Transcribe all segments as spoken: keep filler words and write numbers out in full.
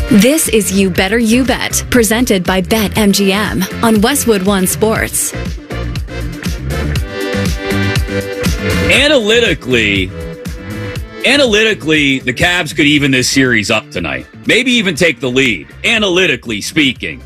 This is You Better You Bet, presented by BetMGM on Westwood One Sports. Analytically, analytically, the Cavs could even this series up tonight. Maybe even take the lead, analytically speaking.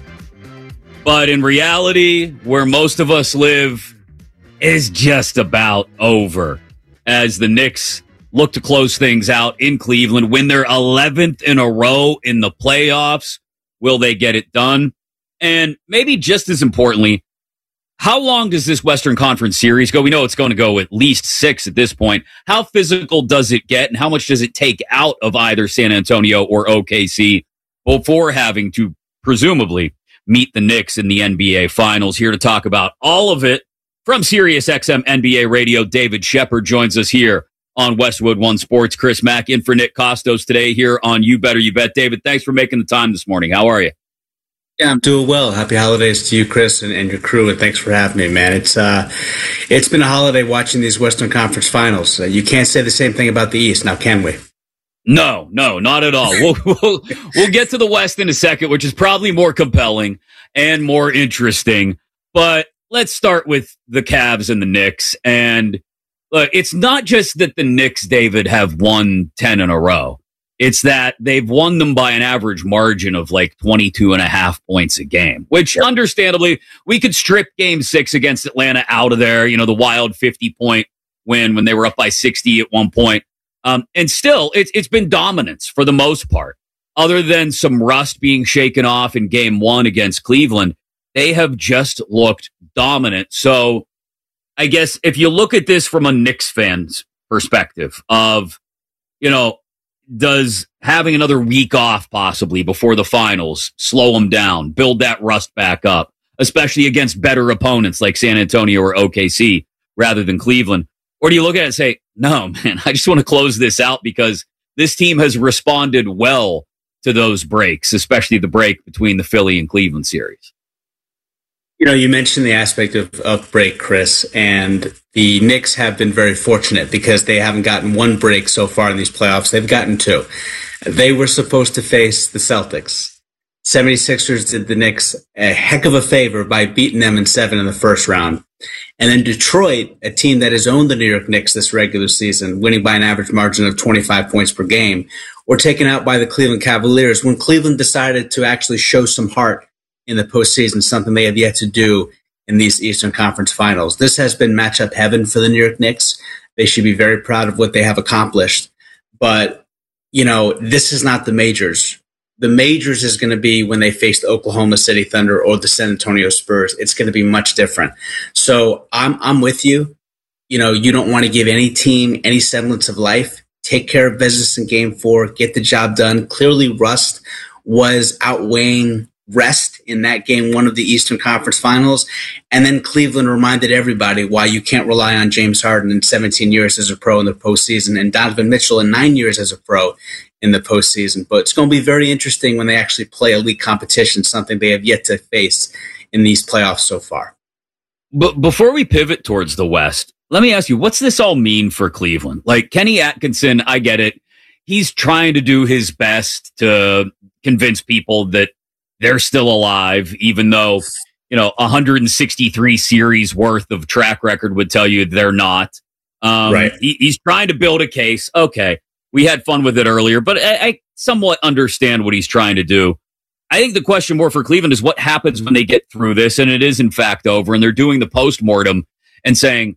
But in reality, where most of us live is just about over as the Knicks look to close things out in Cleveland, win their eleventh in a row in the playoffs. Will they get it done? And maybe just as importantly, how long does this Western Conference series go? We know it's going to go at least six at this point. How physical does it get, and how much does it take out of either San Antonio or O K C before having to presumably meet the Knicks in the N B A Finals? Here to talk about all of it from SiriusXM N B A Radio, David Shepard joins us here on Westwood One Sports. Chris Mack in for Nick Kostos today here on You Better You Bet. David, thanks for making the time this morning. How are you? Yeah, I'm doing well. Happy holidays to you, Chris, and, and your crew, and thanks for having me, man. It's uh, it's been a holiday watching these Western Conference Finals. Uh, you can't say the same thing about the East, now can we? No, no, not at all. We'll, we'll, we'll get to the West in a second, which is probably more compelling and more interesting. But let's start with the Cavs and the Knicks. And look, it's not just that the Knicks, David, have won ten in a row. It's that they've won them by an average margin of like twenty-two and a half points a game, which understandably we could strip game six against Atlanta out of there. You know, the wild fifty point win when they were up by sixty at one point. Um, and still, it's, it's been dominance for the most part. Other than some rust being shaken off in game one against Cleveland, they have just looked dominant. So I guess if you look at this from a Knicks fan's perspective of, you know, does having another week off possibly before the finals slow them down, build that rust back up, especially against better opponents like San Antonio or O K C rather than Cleveland? Or do you look at it and say, no, man, I just want to close this out because this team has responded well to those breaks, especially the break between the Philly and Cleveland series? You know, you mentioned the aspect of, of break, Chris, and the Knicks have been very fortunate because they haven't gotten one break so far in these playoffs. They've gotten two. They were supposed to face the Celtics. seventy-sixers did the Knicks a heck of a favor by beating them in seven in the first round. And then Detroit, a team that has owned the New York Knicks this regular season, winning by an average margin of twenty-five points per game, were taken out by the Cleveland Cavaliers when Cleveland decided to actually show some heart in the postseason, something they have yet to do in these Eastern Conference Finals. This has been matchup heaven for the New York Knicks. They should be very proud of what they have accomplished. But, you know, this is not the majors. The majors is going to be when they face the Oklahoma City Thunder or the San Antonio Spurs. It's going to be much different. So I'm I'm with you. You know, you don't want to give any team any semblance of life. Take care of business in game four. Get the job done. Clearly, rust was outweighing rest in that game one of the Eastern Conference Finals. And then Cleveland reminded everybody why you can't rely on James Harden in seventeen years as a pro in the postseason and Donovan Mitchell in nine years as a pro in the postseason. But it's going to be very interesting when they actually play elite competition, something they have yet to face in these playoffs so far. But before we pivot towards the West, let me ask you, what's this all mean for Cleveland? Like Kenny Atkinson, I get it. He's trying to do his best to convince people that they're still alive, even though, you know, one hundred sixty-three series worth of track record would tell you they're not. Um, right. He, he's trying to build a case. Okay, we had fun with it earlier, but I, I somewhat understand what he's trying to do. I think the question more for Cleveland is what happens when they get through this, and it is in fact over, and they're doing the postmortem and saying,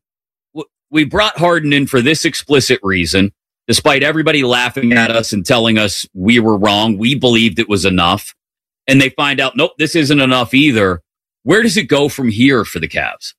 we brought Harden in for this explicit reason, despite everybody laughing at us and telling us we were wrong. We believed it was enough. And they find out, nope, this isn't enough either. Where does it go from here for the Cavs?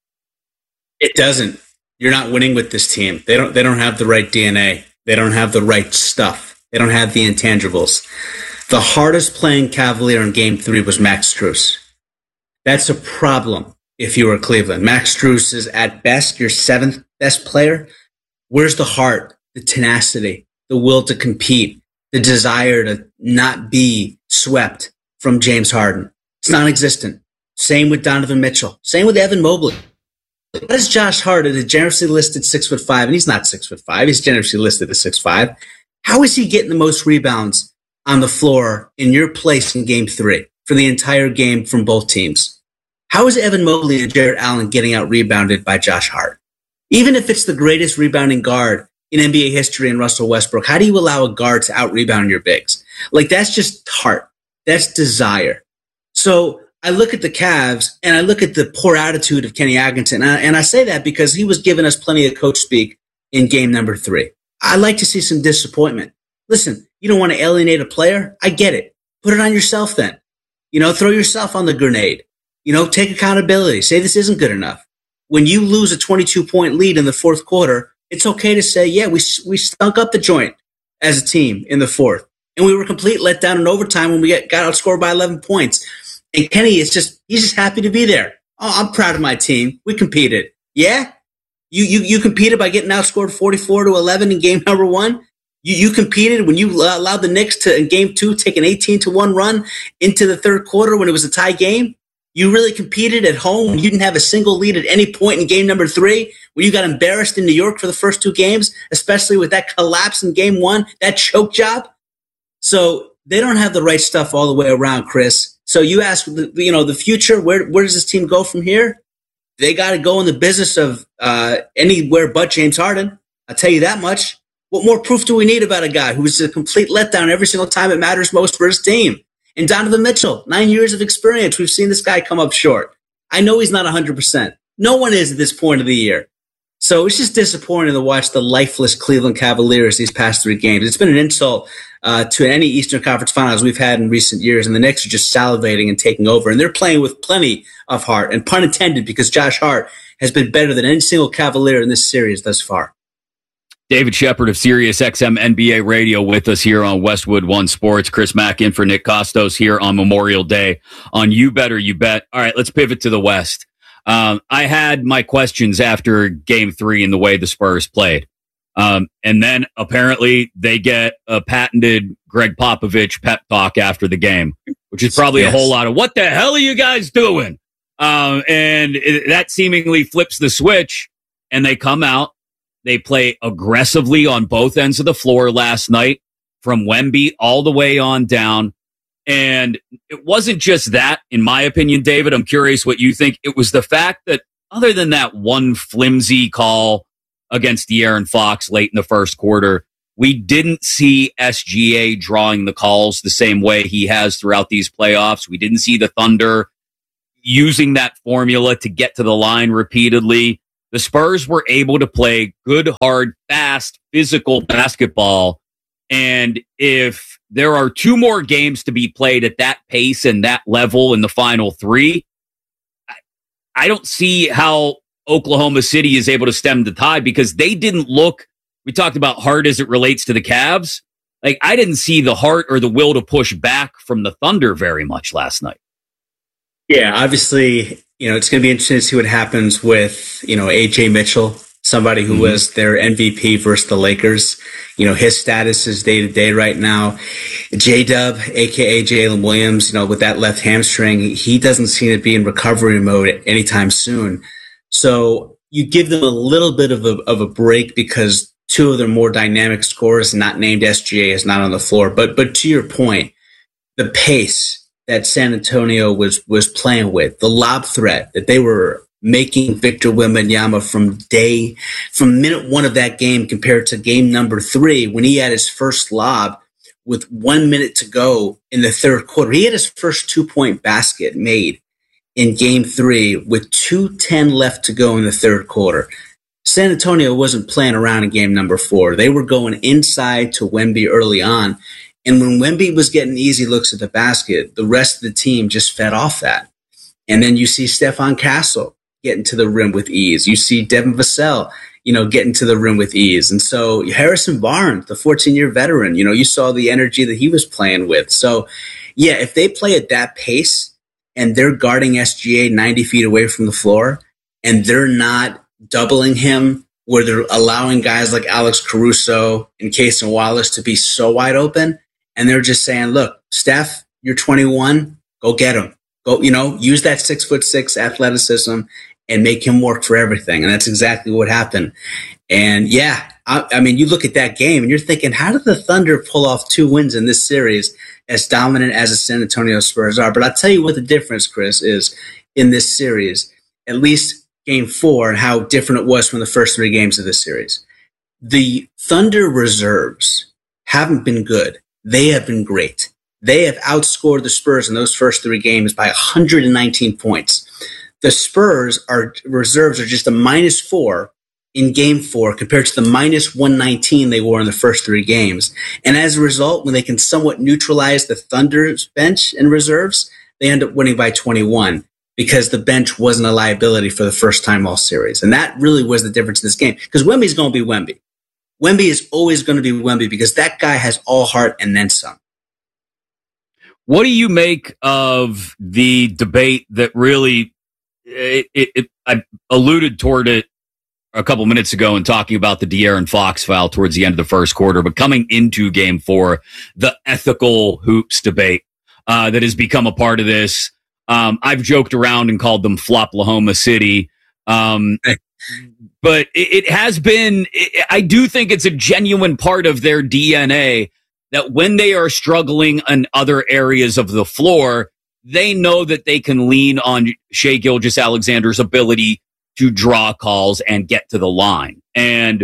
It doesn't. You're not winning with this team. They don't. They don't have the right D N A. They don't have the right stuff. They don't have the intangibles. The hardest playing Cavalier in Game Three was Max Strus. That's a problem if you were Cleveland. Max Strus is at best your seventh best player. Where's the heart, the tenacity, the will to compete, the desire to not be swept from James Harden? It's non-existent. Same with Donovan Mitchell. Same with Evan Mobley. What is Josh Hart at a generously listed six foot five? And he's not six foot five. He's generously listed at six five. How is he getting the most rebounds on the floor in your place in game three for the entire game from both teams? How is Evan Mobley and Jarrett Allen getting out rebounded by Josh Hart? Even if it's the greatest rebounding guard in N B A history in Russell Westbrook, how do you allow a guard to out rebound your bigs? Like, that's just heart. That's desire. So I look at the Cavs and I look at the poor attitude of Kenny Atkinson. And I, and I say that because he was giving us plenty of coach speak in game number three. I like to see some disappointment. Listen, you don't want to alienate a player. I get it. Put it on yourself then. You know, throw yourself on the grenade. You know, take accountability. Say this isn't good enough. When you lose a twenty-two point lead in the fourth quarter, it's okay to say, yeah, we we stunk up the joint as a team in the fourth. And we were complete letdown in overtime when we get, got outscored by eleven points. And Kenny is just, he's just happy to be there. Oh, I'm proud of my team. We competed. Yeah? You you you competed by getting outscored forty-four to eleven in game number one? You you competed when you allowed the Knicks to, in game two, take an eighteen to one run into the third quarter when it was a tie game? You really competed at home when you didn't have a single lead at any point in game number three, when you got embarrassed in New York for the first two games, especially with that collapse in game one, that choke job? So they don't have the right stuff all the way around, Chris. So you ask, you know, the future, where where does this team go from here? They got to go in the business of uh, anywhere but James Harden. I'll tell you that much. What more proof do we need about a guy who's a complete letdown every single time it matters most for his team? And Donovan Mitchell, nine years of experience. We've seen this guy come up short. I know he's not one hundred percent. No one is at this point of the year. So it's just disappointing to watch the lifeless Cleveland Cavaliers these past three games. It's been an insult uh, to any Eastern Conference Finals we've had in recent years, and the Knicks are just salivating and taking over. And they're playing with plenty of heart, and pun intended, because Josh Hart has been better than any single Cavalier in this series thus far. David Shepard of Sirius X M N B A Radio with us here on Westwood One Sports. Chris Mack in for Nick Costos here on Memorial Day on You Better You Bet. All right, let's pivot to the West. Um, I had my questions after game three and the way the Spurs played. Um, and then apparently they get a patented Greg Popovich pep talk after the game, which is probably yes. a whole lot of, what the hell are you guys doing? Um, and it, that seemingly flips the switch, and they come out. They play aggressively on both ends of the floor last night, from Wemby all the way on down. And it wasn't just that, in my opinion, David. I'm curious what you think. It was the fact that other than that one flimsy call against De'Aaron Fox late in the first quarter, we didn't see S G A drawing the calls the same way he has throughout these playoffs. We didn't see the Thunder using that formula to get to the line repeatedly. The Spurs were able to play good, hard, fast, physical basketball. And if there are two more games to be played at that pace and that level in the final three, I don't see how Oklahoma City is able to stem the tide, because they didn't look, we talked about heart as it relates to the Cavs. Like, I didn't see the heart or the will to push back from the Thunder very much last night. Yeah, obviously, you know, it's going to be interesting to see what happens with, you know, A J Mitchell, somebody who mm-hmm. was their M V P versus the Lakers. You know, his status is day to day right now. J-Dub, a k a. Jalen Williams, you know, with that left hamstring, he doesn't seem to be in recovery mode anytime soon. So you give them a little bit of a, of a break, because two of their more dynamic scorers, not named S G A, is not on the floor. But but to your point, the pace that San Antonio was was playing with, the lob threat that they were making Victor Wembanyama from day, from minute one of that game compared to game number three, when he had his first lob with one minute to go in the third quarter. He had his first two-point basket made in game three with two ten left to go in the third quarter. San Antonio wasn't playing around in game number four. They were going inside to Wemby early on. And when Wemby was getting easy looks at the basket, the rest of the team just fed off that. And then you see Stephon Castle getting to the rim with ease. You see Devin Vassell, you know, getting to the rim with ease. And so Harrison Barnes, the fourteen-year veteran, you know, you saw the energy that he was playing with. So, yeah, if they play at that pace and they're guarding S G A ninety feet away from the floor, and they're not doubling him, where they're allowing guys like Alex Caruso and Cason Wallace to be so wide open, and they're just saying, look, Steph, you're twenty-one, go get him. Go, you know, use that six foot six athleticism and make him work for everything. And that's exactly what happened. And yeah, I, I mean, you look at that game and you're thinking, how did the Thunder pull off two wins in this series as dominant as the San Antonio Spurs are? But I'll tell you what the difference, Chris, is in this series, at least game four, and how different it was from the first three games of this series. The Thunder reserves haven't been good. They have been great. They have outscored the Spurs in those first three games by one hundred nineteen points. The Spurs are reserves are just a minus four in game four compared to the minus one nineteen they were in the first three games. And as a result, when they can somewhat neutralize the Thunder's bench and reserves, they end up winning by twenty-one because the bench wasn't a liability for the first time all series. And that really was the difference in this game, because Wemby's going to be Wemby. Wemby is always going to be Wemby because that guy has all heart and then some. What do you make of the debate that really, it, it, it, I alluded toward it a couple minutes ago in talking about the De'Aaron Fox foul towards the end of the first quarter, but coming into game four, the ethical hoops debate uh, that has become a part of this. Um, I've joked around and called them Floplahoma City. Um, but it, it has been, it, I do think it's a genuine part of their D N A that when they are struggling in other areas of the floor, they know that they can lean on Shai Gilgeous-Alexander's ability to draw calls and get to the line. And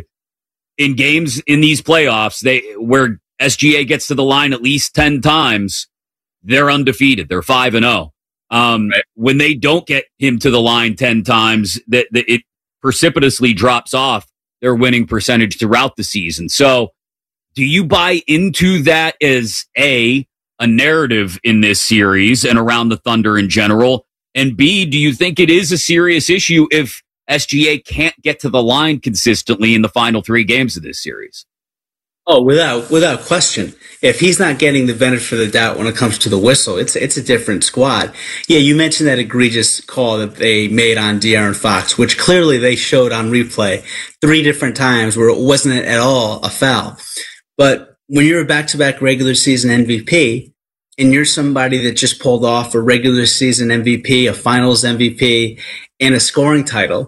in games in these playoffs, they where S G A gets to the line at least ten times, they're undefeated. They're five and oh. Um, right. When they don't get him to the line ten times, that, that it precipitously drops off their winning percentage throughout the season. So do you buy into that as A, a narrative in this series and around the Thunder in general? And B, do you think it is a serious issue if S G A can't get to the line consistently in the final three games of this series? Oh, without without question. If he's not getting the benefit of the doubt when it comes to the whistle, it's it's a different squad. Yeah, you mentioned that egregious call that they made on De'Aaron Fox, which clearly they showed on replay three different times where it wasn't at all a foul. But when you're a back-to-back regular season M V P and you're somebody that just pulled off a regular season M V P, a finals M V P, and a scoring title,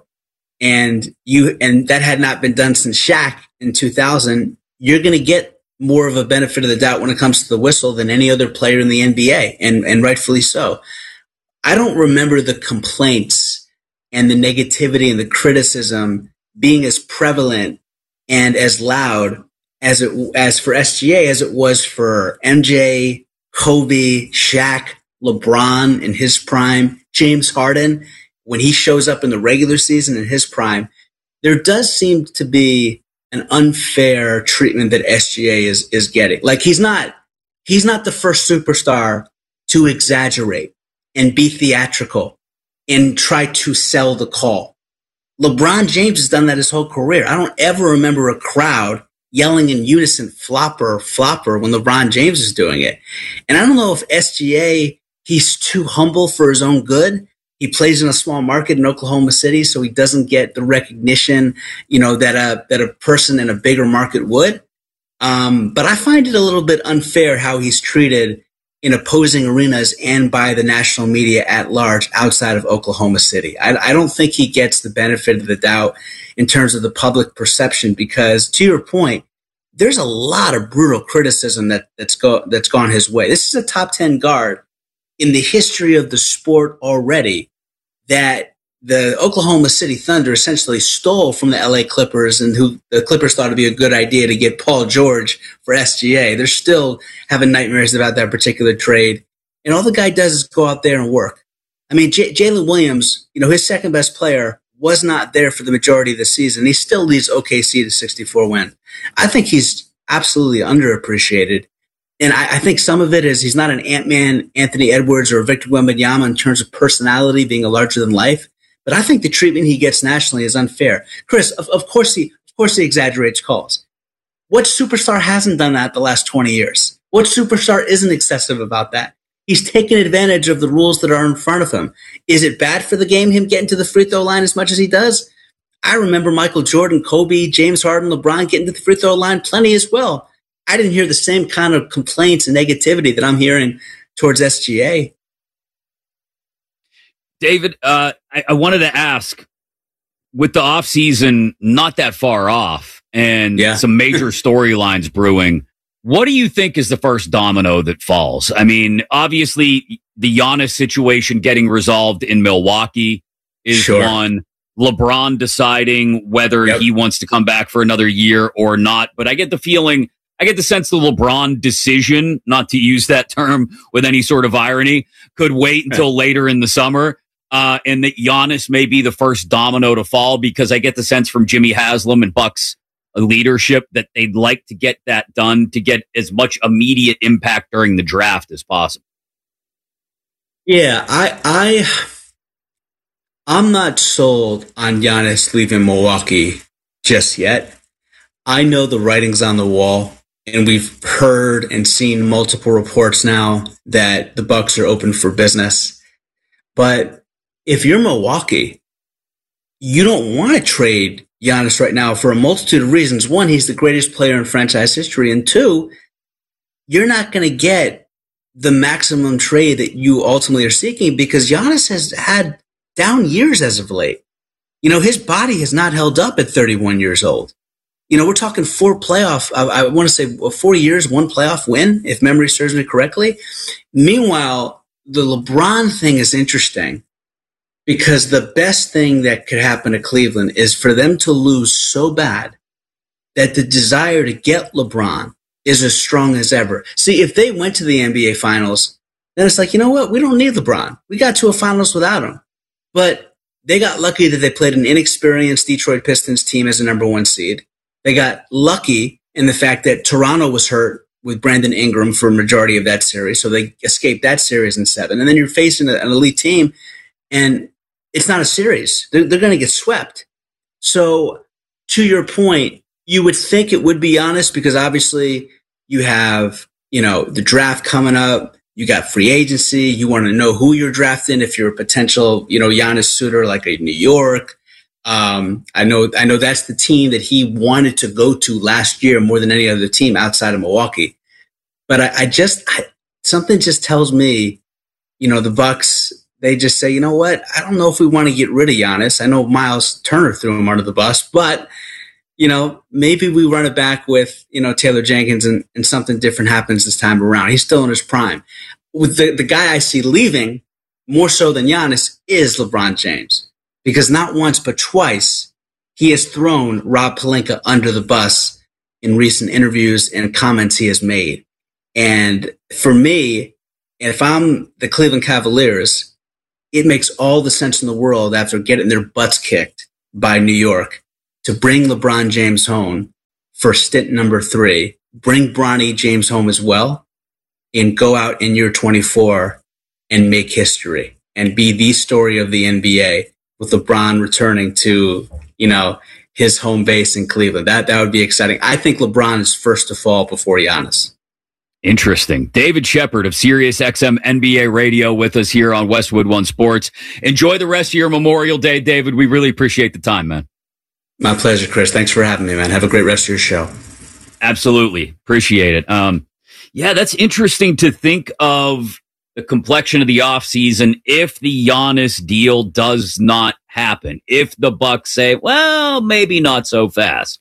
and you and that had not been done since Shaq in two thousand, you're going to get more of a benefit of the doubt when it comes to the whistle than any other player in the N B A, and, and rightfully so. I don't remember the complaints and the negativity and the criticism being as prevalent and as loud as it as for S G A as it was for M J, Kobe, Shaq, LeBron in his prime, James Harden when he shows up in the regular season in his prime. There does seem to be an unfair treatment that S G A is is getting. Like he's not he's not the first superstar to exaggerate and be theatrical and try to sell the call. LeBron James has done that his whole career. I don't ever remember a crowd yelling in unison flopper, flopper when LeBron James is doing it. And I don't know if S G A, he's too humble for his own good. He plays in a small market in Oklahoma City, so he doesn't get the recognition, you know, that a that a person in a bigger market would. Um, but I find it a little bit unfair how he's treated in opposing arenas and by the national media at large outside of Oklahoma City. I, I don't think he gets the benefit of the doubt in terms of the public perception because, to your point, there's a lot of brutal criticism that that's go that's gone his way. This is a top ten guard in the history of the sport already that the Oklahoma City Thunder essentially stole from the L A Clippers, and who the Clippers thought it'd be a good idea to get Paul George for S G A. They're still having nightmares about that particular trade. And all the guy does is go out there and work. I mean, J- Jalen Williams, you know, his second best player was not there for the majority of the season. He still leads O K C to sixty-four wins. I think he's absolutely underappreciated. And I, I think some of it is he's not an Ant-Man, Anthony Edwards, or Victor Wembanyama in terms of personality being a larger than life. But I think the treatment he gets nationally is unfair. Chris, of, of course he, of course he exaggerates calls. What superstar hasn't done that the last twenty years? What superstar isn't excessive about that? He's taken advantage of the rules that are in front of him. Is it bad for the game, him getting to the free throw line as much as he does? I remember Michael Jordan, Kobe, James Harden, LeBron getting to the free throw line plenty as well. I didn't hear the same kind of complaints and negativity that I'm hearing towards S G A. David, uh, I, I wanted to ask, with the offseason not that far off and yeah. some major storylines brewing, what do you think is the first domino that falls? I mean, obviously, the Giannis situation getting resolved in Milwaukee is sure. one. LeBron deciding whether yep. he wants to come back for another year or not. But I get the feeling, I get the sense the LeBron decision, not to use that term with any sort of irony, could wait until right. later in the summer. Uh, and that Giannis may be the first domino to fall, because I get the sense from Jimmy Haslam and Bucks leadership that they'd like to get that done to get as much immediate impact during the draft as possible. Yeah, I, I, I'm not sold on Giannis leaving Milwaukee just yet. I know the writing's on the wall, and we've heard and seen multiple reports now that the Bucks are open for business. But if you're Milwaukee, you don't want to trade Giannis right now for a multitude of reasons. One, he's the greatest player in franchise history. And two, you're not going to get the maximum trade that you ultimately are seeking, because Giannis has had down years as of late. You know, his body has not held up at thirty-one years old. You know, we're talking four playoff, I, I want to say four years, one playoff win, if memory serves me correctly. Meanwhile, the LeBron thing is interesting, because the best thing that could happen to Cleveland is for them to lose so bad that the desire to get LeBron is as strong as ever. See, if they went to the N B A Finals, then it's like, you know what? We don't need LeBron. We got to a finals without him. But they got lucky that they played an inexperienced Detroit Pistons team as a number one seed. They got lucky in the fact that Toronto was hurt with Brandon Ingram for a majority of that series, so they escaped that series in seven. And then you're facing an elite team, and it's not a series. They're, they're going to get swept. So to your point, you would think it would be Giannis, because obviously you have, you know, the draft coming up. You got free agency. You want to know who you're drafting if you're a potential, you know, Giannis suitor like a New York. Um, I know, I know that's the team that he wanted to go to last year more than any other team outside of Milwaukee. But I, I just, I, something just tells me, you know, the Bucks, they just say, you know what? I don't know if we want to get rid of Giannis. I know Miles Turner threw him under the bus, but, you know, maybe we run it back with, you know, Taylor Jenkins, and, and something different happens this time around. He's still in his prime. With the, the guy I see leaving more so than Giannis is LeBron James, because not once but twice he has thrown Rob Pelinka under the bus in recent interviews and comments he has made. And for me, if I'm the Cleveland Cavaliers, it makes all the sense in the world after getting their butts kicked by New York to bring LeBron James home for stint number three, bring Bronny James home as well, and go out in year twenty-four and make history and be the story of the N B A, with LeBron returning to, you know, his home base in Cleveland. That, that would be exciting. I think LeBron is first to fall before Giannis. Interesting. David Shepard of Sirius X M N B A Radio with us here on Westwood One Sports. Enjoy the rest of your Memorial Day, David. We really appreciate the time, man. My pleasure, Chris. Thanks for having me, man. Have a great rest of your show. Absolutely. Appreciate it. Um, yeah, that's interesting to think of the complexion of the offseason if the Giannis deal does not happen. If the Bucks say, well, maybe not so fast.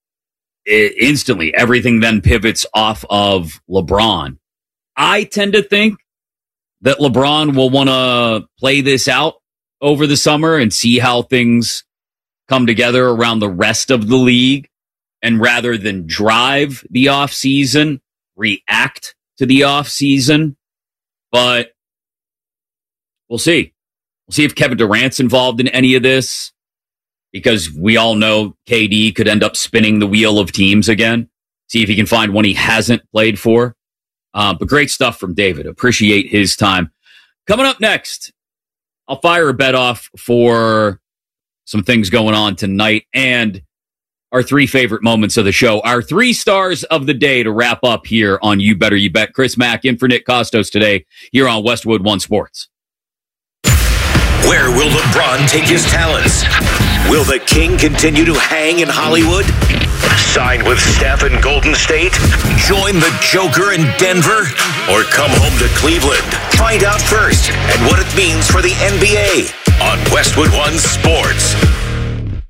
It, instantly, everything then pivots off of LeBron. I tend to think that LeBron will want to play this out over the summer and see how things come together around the rest of the league. And rather than drive the offseason, react to the offseason. But we'll see. We'll see if Kevin Durant's involved in any of this, because we all know K D could end up spinning the wheel of teams again. See if he can find one he hasn't played for. Uh, but great stuff from David. Appreciate his time. Coming up next, I'll fire a bet off for some things going on tonight and our three favorite moments of the show. Our three stars of the day to wrap up here on You Better You Bet. Chris Mack in for Nick Costos today here on Westwood One Sports. Where will LeBron take his talents? Will the King continue to hang in Hollywood? Sign with Steph in Golden State? Join the Joker in Denver? Or come home to Cleveland? Find out first and what it means for the N B A on Westwood One Sports.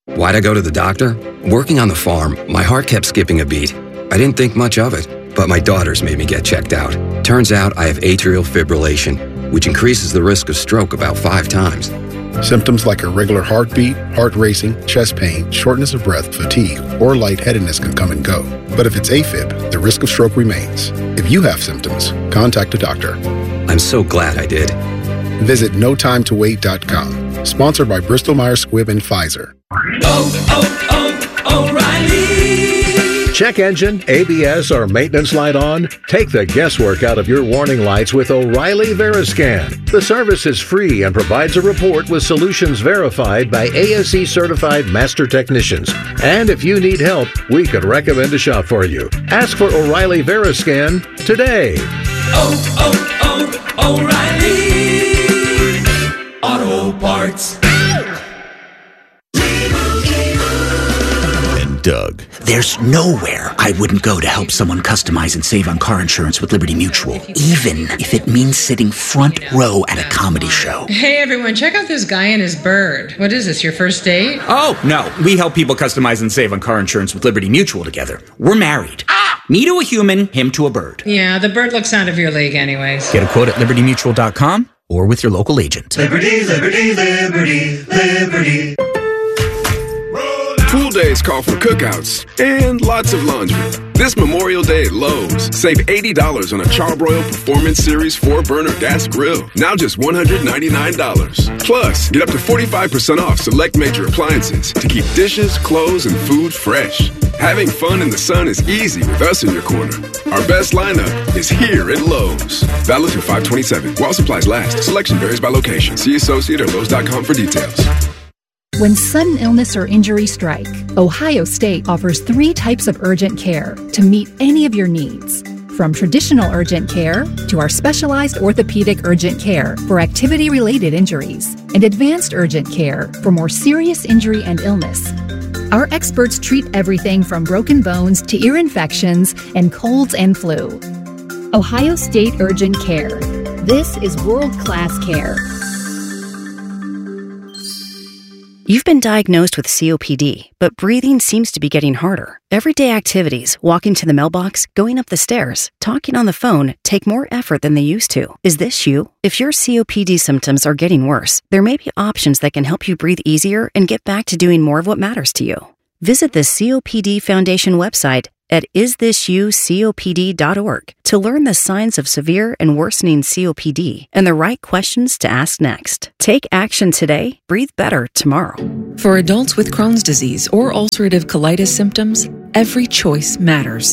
Why'd I go to the doctor? Working on the farm, my heart kept skipping a beat. I didn't think much of it, but my daughters made me get checked out. Turns out I have atrial fibrillation, which increases the risk of stroke about five times. Symptoms like irregular heartbeat, heart racing, chest pain, shortness of breath, fatigue, or lightheadedness can come and go. But if it's AFib, the risk of stroke remains. If you have symptoms, contact a doctor. I'm so glad I did. Visit no time to wait dot com. Sponsored by Bristol Myers Squibb and Pfizer. Oh, oh, oh, O'Reilly! Check engine, A B S, or maintenance light on? Take the guesswork out of your warning lights with O'Reilly Veriscan. The service is free and provides a report with solutions verified by A S E certified master technicians. And if you need help, we could recommend a shop for you. Ask for O'Reilly Veriscan today. Oh, oh, oh, O'Reilly Auto Parts. Doug. There's nowhere I wouldn't go to help someone customize and save on car insurance with Liberty Mutual, even if it means sitting front row at a comedy show. Hey everyone, check out this guy and his bird. What is this, your first date? Oh, no. We help people customize and save on car insurance with Liberty Mutual together. We're married. Ah! Me to a human, him to a bird. Yeah, the bird looks out of your league anyways. Get a quote at liberty mutual dot com or with your local agent. Liberty, liberty, liberty, liberty. Pool days call for cookouts and lots of laundry. This Memorial Day at Lowe's, save eighty dollars on a Charbroil Performance Series four burner gas grill. Now just one hundred ninety-nine dollars. Plus, get up to forty-five percent off select major appliances to keep dishes, clothes, and food fresh. Having fun in the sun is easy with us in your corner. Our best lineup is here at Lowe's. Valid through five twenty-seven. While supplies last. Selection varies by location. See associate or lowes dot com for details. When sudden illness or injury strike, Ohio State offers three types of urgent care to meet any of your needs. From traditional urgent care to our specialized orthopedic urgent care for activity-related injuries and advanced urgent care for more serious injury and illness. Our experts treat everything from broken bones to ear infections and colds and flu. Ohio State Urgent Care. This is world-class care. You've been diagnosed with C O P D, but breathing seems to be getting harder. Everyday activities, walking to the mailbox, going up the stairs, talking on the phone, take more effort than they used to. Is this you? If your C O P D symptoms are getting worse, there may be options that can help you breathe easier and get back to doing more of what matters to you. Visit the C O P D Foundation website at is this you copd dot org to learn the signs of severe and worsening C O P D and the right questions to ask next. Take action today, breathe better tomorrow. For adults with Crohn's disease or ulcerative colitis symptoms, every choice matters.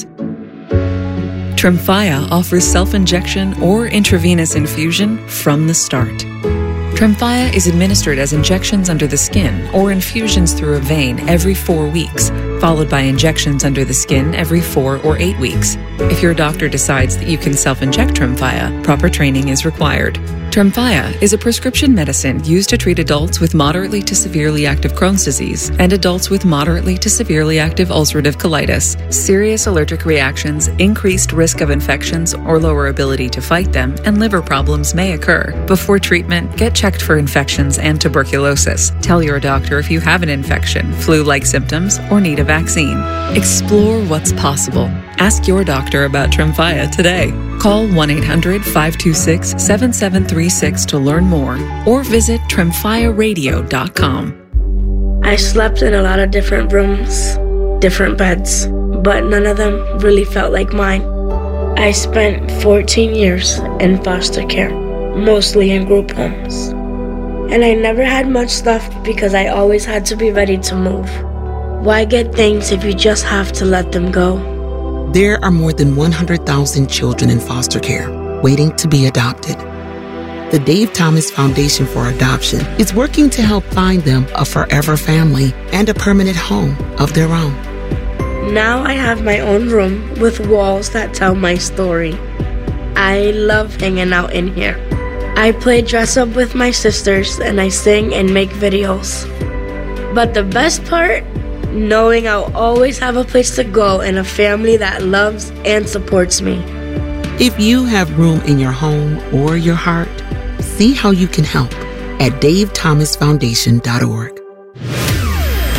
Tremfya offers self-injection or intravenous infusion from the start. Tremfya is administered as injections under the skin or infusions through a vein every four weeks, followed by injections under the skin every four or eight weeks. If your doctor decides that you can self-inject Tremfya, proper training is required. Tremfya is a prescription medicine used to treat adults with moderately to severely active Crohn's disease and adults with moderately to severely active ulcerative colitis. Serious allergic reactions, increased risk of infections or lower ability to fight them, and liver problems may occur. Before treatment, get checked for infections and tuberculosis. Tell your doctor if you have an infection, flu-like symptoms, or need a vaccine. Explore what's possible. Ask your doctor about Tremfya today. Call one eight hundred five two six seven seven three six to learn more or visit tremfya radio dot com. I slept in a lot of different rooms, different beds, but none of them really felt like mine. I spent fourteen years in foster care, mostly in group homes. And I never had much stuff because I always had to be ready to move. Why get things if you just have to let them go? There are more than one hundred thousand children in foster care waiting to be adopted. The Dave Thomas Foundation for Adoption is working to help find them a forever family and a permanent home of their own. Now I have my own room with walls that tell my story. I love hanging out in here. I play dress up with my sisters and I sing and make videos. But the best part? Knowing I'll always have a place to go and a family that loves and supports me. If you have room in your home or your heart, see how you can help at dave thomas foundation dot org.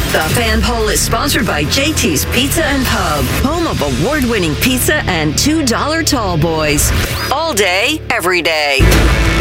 The Fan Poll is sponsored by J T's Pizza and Pub, home of award-winning pizza and two dollar tall boys. All day, every day.